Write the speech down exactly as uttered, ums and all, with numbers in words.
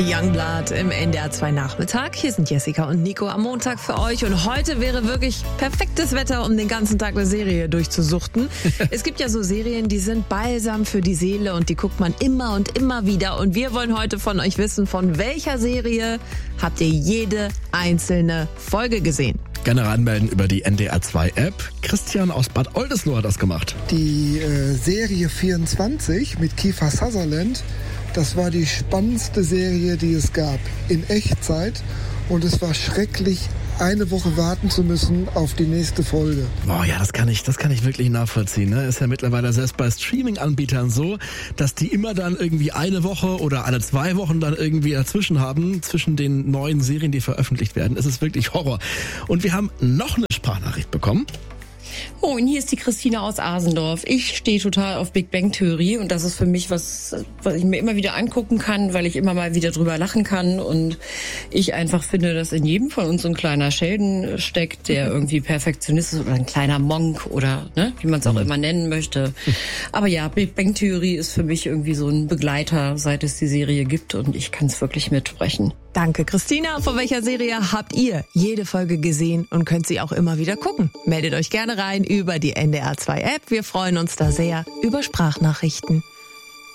Youngblood im N D R zwei Nachmittag. Hier sind Jessica und Nico am Montag für euch. Und heute wäre wirklich perfektes Wetter, um den ganzen Tag eine Serie durchzusuchten. Es gibt ja so Serien, die sind balsam für die Seele und die guckt man immer und immer wieder. Und wir wollen heute von euch wissen, von welcher Serie habt ihr jede einzelne Folge gesehen? Gerne anmelden über die N D R zwei App. Christian aus Bad Oldesloe hat das gemacht. Die äh, Serie vierundzwanzig mit Kiefer Sutherland, das war die spannendste Serie, die es gab, in Echtzeit. Und es war schrecklich, eine Woche warten zu müssen auf die nächste Folge. Boah, ja, das kann ich, das kann ich wirklich nachvollziehen. Ne? Ist ja mittlerweile selbst bei Streaming-Anbietern so, dass die immer dann irgendwie eine Woche oder alle zwei Wochen dann irgendwie dazwischen haben, zwischen den neuen Serien, die veröffentlicht werden. Es ist wirklich Horror. Und wir haben noch eine Sprachnachricht bekommen. Oh, und hier ist die Christina aus Asendorf. Ich stehe total auf Big Bang Theory und das ist für mich was, was ich mir immer wieder angucken kann, weil ich immer mal wieder drüber lachen kann und ich einfach finde, dass in jedem von uns so ein kleiner Sheldon steckt, der irgendwie Perfektionist ist oder ein kleiner Monk oder ne, wie man es auch immer nennen möchte. Aber ja, Big Bang Theory ist für mich irgendwie so ein Begleiter, seit es die Serie gibt und ich kann es wirklich mitsprechen. Danke, Christina. Von welcher Serie habt ihr jede Folge gesehen und könnt sie auch immer wieder gucken? Meldet euch gerne rein über die N D R zwei App. Wir freuen uns da sehr über Sprachnachrichten.